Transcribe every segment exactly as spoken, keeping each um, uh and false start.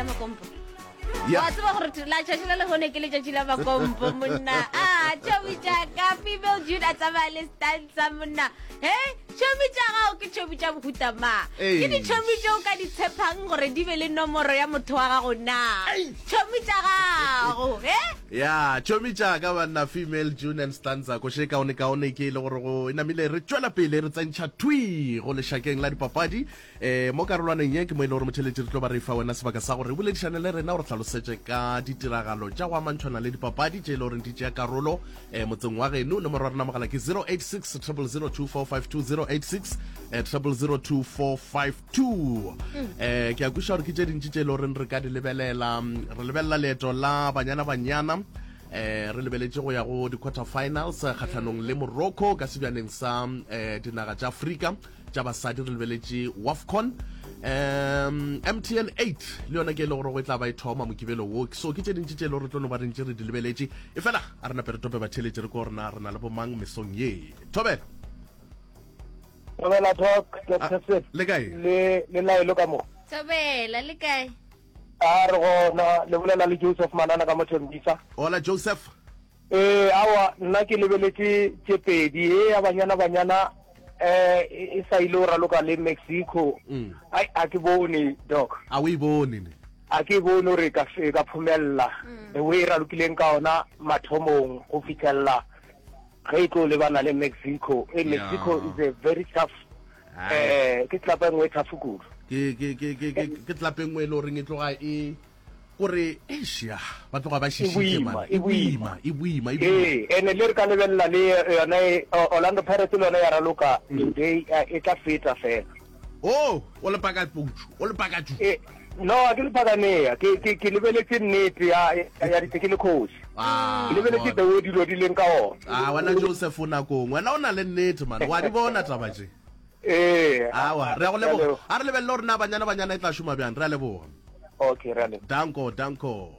makompo. Ya. Wa tseba gore la tšatši le gone ke le tšatši la makompo monna. Ah, Chomi Chaka female June a tsaba le stanza monna. Hey, Chomi Chaka o ke Chomi Chaka buta ma. Ke di Chomi Chaka ka di tshepang gore di be le nomoro ya motho wa gago na. Chomi Chaka go, eh? Ya, Chomi Chaka bana female June and stanza go sheka one ka one ke le gore go ina mile re tswela pele re tsantšha twi go le shakeng la dipapadi. Eh mo karolwaneng ye ke mo ile gore motheletši re tlo ba re fa wena sebaka sa gore bule ditšhane le rena gore tlhalosetse ka ditiragalo tša go amantšhwana le dipapadi tše ile gore di tšea karolo eh motseng wa geno nomoro ya rena mogala ke zero eight six zero zero two four five two zero eight six zero zero two four five two. Eh ke a kuša gore ke tše dintši tše ile gore re ka di lebelela re lebelela leeto la banyana banyana eh re lebeletše go ya go di quarter finals kgatlhanong le Morocco ka sebjaneng sa eh dinaga tša Afrika tša basadi re lebeletše WAFCON. um M T N eight le yona ke ile gore go tla ba e thoma mokibelo wo so ke tše dintši tše ile gore tlono ba rentše re di lebeletše e fela a rena pere tope batheletše re ko gorena re na le bomang mesong ye Thobela Thobela talk ke le kae le le laelo ka mo Thobela le kae a re gona le bolela le Joseph Manana ka mothembisa hola Joseph eh awa nna ke lebeletse tše pedi e ya banyana banyana eh e sa ile ra loka le Mexico ai a ke bone doc a o e bone ne a ke bone re ka se ka phumella e we ra lokileng ka ona mathomong go fitlhella ge e tlo le bana le Mexico e Mexico is a very tough eh ke tlapa ngwe tough kudu ke ke ke ke ke tlapeng ngwe le reng e tloga e gore Asia ba tloga ba shishike man e buima e buima e buima eh ene le re ka lebella le yona Orlando Pirates le yona ya raloka today e tla feta fela oh o le paka putsu o le paka tsu eh no ke le pagane ke ke ke lebeletse nnete ya ya ditekele coach ah ke lebeletse the way di lo di leng ka ona ah wana Joseph una go wena o na le nnete man wa di bona taba tse eh awa re go lebo a re lebelle gore na banyana banyana e tla shuma bjang re lebo okay rale danko danko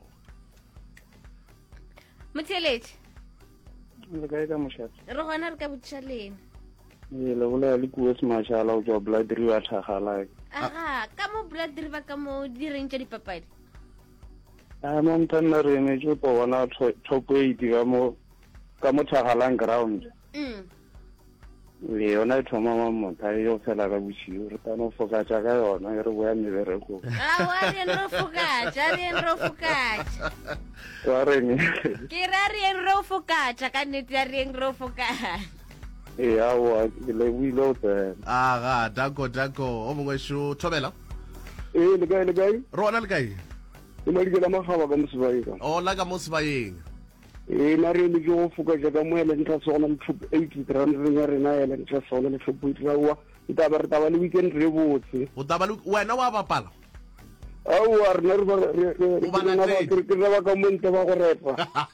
Motheletši le kae ka moshat re gona re ka botša lena e le bolela le kuwe smashala o tswa blood river thagala aha ka mo blood river ka mo di reng tša dipapadi a mo ntana re ne jo po bona top eight ka mo ka mo thagalang ground mm le yona e thoma mamotha yo fela ka botšio re tano fokatša ka yona e re boya mebereko a wa re en ro fokatša re en ro fokatša wa reng ke ra re en ro fokatša ka nnete ya re en ro fokatša e awa le buile o tsena aga danko danko o mongwe sho Thobela e le kae le kae rona le kae e madikela magaba ka mosibaeka o la ka mo sebayeng e na re le go fokatša ka moela ntlha sona le top eighty rand re ya rena ya le ntlha sona le top eight rawa e taba re taba le weekend re botse o taba wena wa bapala au a rena re ba re ke re ba ka monte ba go repa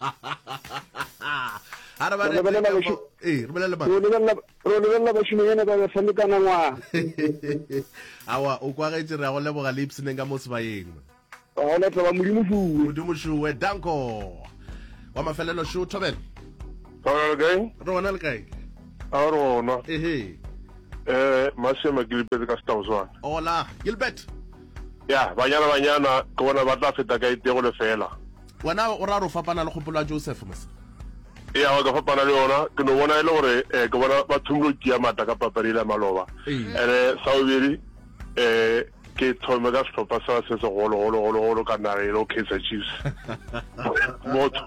ara ba re eh re bela ba ro le bela ba shimene ba ba famikana ngwa awa o kwa ga itse re go leboga lips neng ka mo sebayeng o le tla ba modimo fu modimo shuwe danko wa mafelelo shu Thobela Hola, okay? rona le kae A rona. ehe Eh, Masema Gilbert ka Stawswana. hola Gilbert Ya, banyana banyana ke bona ba tla feta ka itego le fela. wena o ra ro fapana le kgopolo ya Joseph mos Ya, wa ka fapana le yona, ke no bona ile gore eh ke bona ba thumlo kia mata ka papadi la maloba. Ere Saubiri eh ke thome ka sehlopha sa se se golo golo golo golo ka nare lo Kaizer Chiefs. Moto.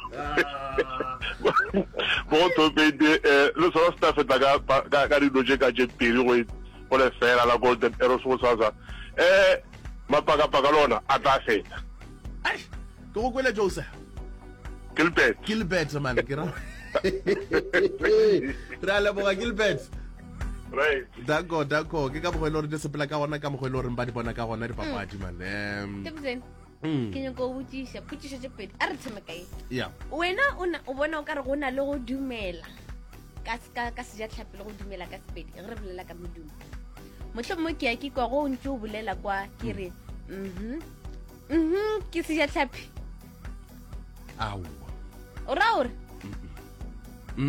Moto pede eh lo so sta feta ka ka ka di loje ka je piri go go le fela la Golden Arrows go tsasa. Eh mapaka paka lona a tla feta. ai ke go kwele Joseph Gilbert. Gilbert man ke ra ra leboga Gilbert Right. danko danko ke ka mogwele gore di sepela ka gona ka mogwele gore ba di bona ka gona dipapadi man um ke botsen mm ke nyako botšiša potšiša tše pedi a re tshemekae yeah wena o bona o ka re go na le go dumela ka ka sejatlhapi le go dumela ka sepedi ge re bolela ka modumo motlho mo ke ya ke kwa go ntse o bolela kwa ke re mhm mhm ke sejatlhapi au o ra ore mm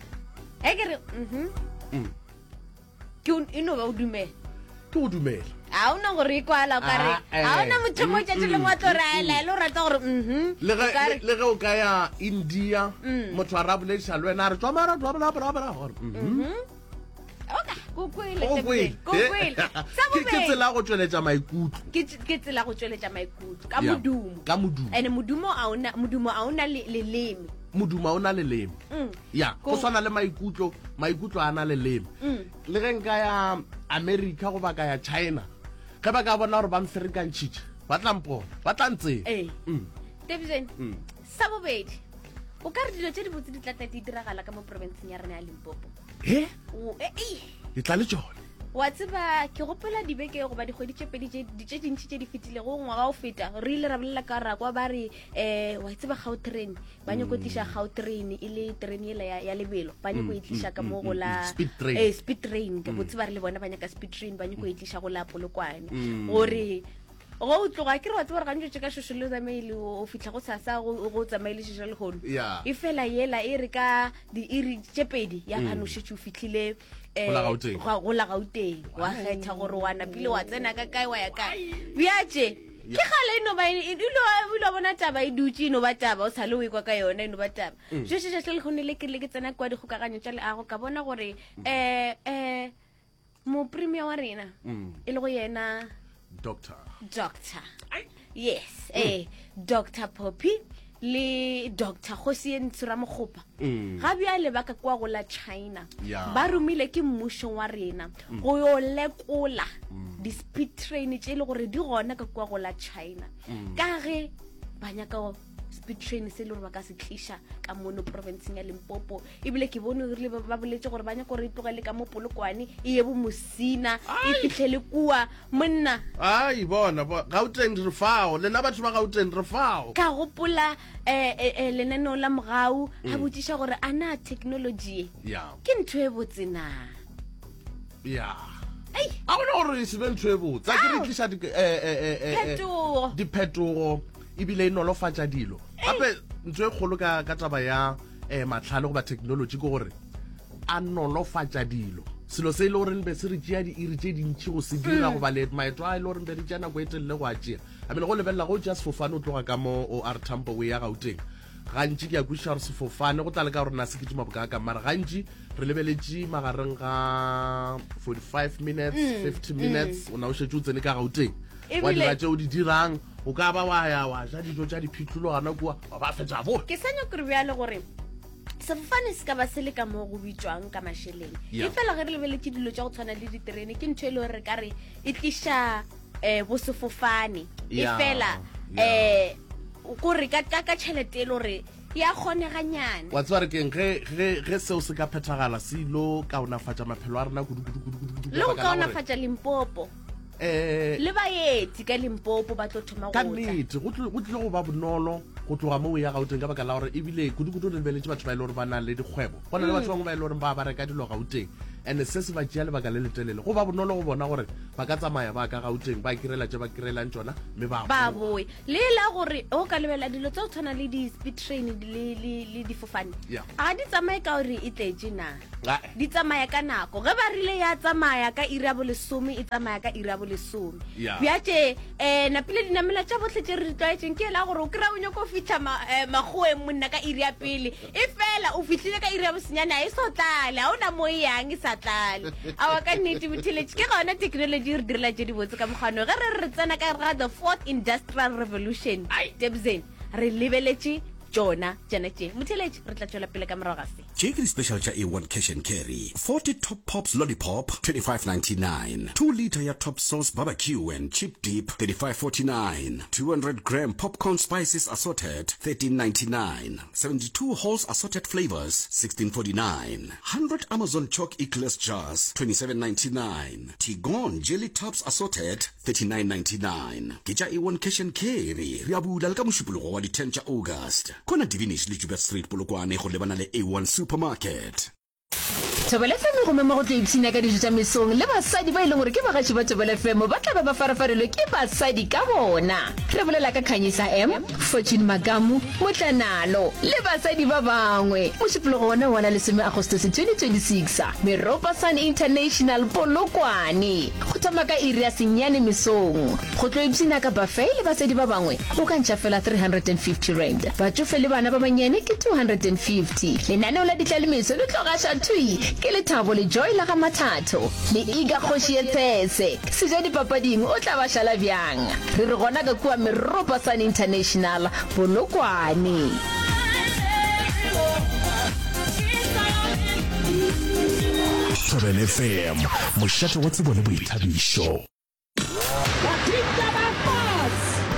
he ke re mhm mm ke ino ba o dumela ke o dumela a una gore kwala ka re a una motho mo tšatši le motho ra ela le rata gore mhm le ge le ge o ka ya India motho a raboletša le wena a re tswa mara tswa bla bla bla gore mhm okay go kwele go kwele sa ke ke tsela go tšweletša maikutlo ke ke tsela go tšweletša maikutlo ka modumo ka modumo ene modumo a una modumo a una le leleme modumo o na le leme ya go swana le maikutlo maikutlo a na le leme le ge nka ya America go baka ya China ge ba ka bona gore ba mferekantšhitše ba tlampona ba tlantseng eh Davidson sa bobedi o ka re dilo tše di botse di tla tla di diragala ka mo provinceng ya rena ya Limpopo he o eh di tla le tšone wa tseba ke gopola dibeke go ba dikgwedi tše pedi tše dintši tše di fetile go ngwaga o feta re ile ra bolela ka ra kwa ba re eh wa tseba Gautrain ba nyako tlisha Gautrain e le train ile ya lebelo ba nyako e tlisha ka mo go la eh speed train ke botse ba re le bona ba nyaka speed train ba nyako e tlisha go la Polokwane gore go tloga ke re wa tseba re gantse ka shosholo za mail o fitla go tsasa go tsamaile shisha le gono e fela yela e re ka di iri tše pedi ya phanošetše o fitlhile eh go la Gauteng wa kgetha gore wana pile wa tsena ka kae wa ya kae biaje ke gale ino ba ilo ilo bona taba e dutse ino ba taba o sale o ikwa ka yona ino ba taba je je je le gone le ke le ke tsena kwa di gokaganyo tša le ago ka bona gore eh eh mo premier wa rena e le go yena doctor doctor yes eh Doctor Poppy le Doctor Hosien Tsuramogopa ga bia le baka kwa go la China ba rumile ke mmusho wa rena go yo lekola di speed train tše le gore di gona ka kwa go la China ka ge banya ka speed train se le gore ba ka se tlisha ka mono provinceng ya Limpopo ebile ke bone re ba boletse gore banya gore e tlogele ka mo Polokwane e yebo Mosina e fitlhele kua monna ai bona Gauteng re fao le na batho ba Gauteng re fao ka gopola eh lenaneo la mogau ha botsisha gore ana technology ke ntho e botsena ya ai a bona gore se be ntho e botsa ke re tlisha di eh eh eh di phetogo ibile nolofatša dilo gape ntse e kgolo ka ka taba ya eh matlhale go ba technology go gore a nolofatša dilo selo se ile gore be se re tšea di iri tše dintši go se dira go ba le maeto a ile gore be di tšea nako e telele go a tšea a mele go lebelela go tšea sefofane o tloga ka mo o R Tambo we ya Gauteng gantši ke ya kweša gore sefofane go tla le ka gore na se ke tuma boka ka mara gantši re lebeletše magareng ga forty-five minutes fifty minutes o na o šetse o tsene ka Gauteng wa dira tšeo di dirang o ka ba wa ya wa ja dijo tša diphitlholo gana kua wa ba fetša bo ke sanya gore bjale gore sefofane se ka ba se le ka mo go bitswang ka masheleng e fela ge re lebeletse dilo tša go tshwana le diterene ke ntho e le gore ka re e tliša um bo sefofane e fela um kore ka tšhelete e le gore ya kgoneganyana wa tswa re keng ge seo se ka phethagala se ilo kaonafatša maphelo a rena kudu-kudu-kudu le go kaonafatša Limpopo eh le baetsi ka Limpopo ba tlo thoma go tla ka nnete go tle go ba bonolo go tloga mo ya Gauteng ka baka la gore ebile kudu-kudu le lebeletse batho ba ile gore ba na le dikgwebo go na le batho bangwe ba ile gore ba ba reka dilo Gauteng and se se ba tšea lebaka le letelele go ba bonolo go bona gore ba ka tsamaya ba ka Gauteng ba kirela tše ba kirelang tšona mme ba ba boe le la gore o ka lebela dilo tsa go tshwana le di speed train le le le difofane a di tsamaye ka gore e tletse na di tsamaya ka nako ge ba rile ya tsamaya ka iri ya bolesome e tsamaya ka iri ya bolesome bjatše um napile dinamela tša botlhe tše re di tlwaetseng ke la gore o kry-a o nyako o fitlha magoeng monna ka iri ya pele e fela o fitlhile ka iri ya bosenyane a e so tlale a o na mo e yang e sa tlale a wa ka nnete botheletše ke gona technology re direla tše di botse ka mokgano ge re re tsena ka ga the fourth industrial revolution Debsen re lebeletše Jona Janete Mutelage re tla tswela pele ka morago ga se Chicken special cha A one cash and carry forty top pops lollipop twenty-five ninety-nine two liter ya top sauce barbecue and chip dip thirty-five forty-nine two hundred gram popcorn spices assorted thirteen ninety-nine seventy-two wholes assorted flavors sixteen forty-nine one hundred Amazon chalk eclair jars twenty-seven ninety-nine Tigon jelly tops assorted thirty-nine ninety-nine ke cha A one cash and carry re a bula le ka mošupologo wa di ten cha August Kona Divinish le Jubert Street Polokwane go lebana le A one Supermarket. Thobela F M go mema go tla ipsina ka dijo tsa mesong le basadi ba ileng gore ke bagashi ba Thobela F M ba tla ba farafarelwe ke basadi ka bona. Re bolela ka Khanyisa M, Fortune Magamu, Motlanalo le basadi ba bangwe. Moshipologo ona wana le some August twenty twenty-six. Meropa Sun International Polokwane. Go tsamaya ka iri ya senyane mesong. Go tlo ipsina ka buffet le basadi ba bangwe. O ka ntšha fela three hundred fifty rand. Batsofe le bana ba banyane ke two hundred fifty. Lenaneo la ditlaleletso le tlogasha thui ke le Thabo le Joy la ga Mathatho le Iga Khoshi Etsese. Se di papading o tla ba shala byang. Re re gona ka kwa Meropa Sun International Polokwane. Thobela F M, mošate wa tsebo le boithabišo.